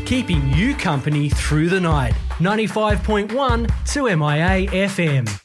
keeping you company through the night. 95.1 2MIA FM.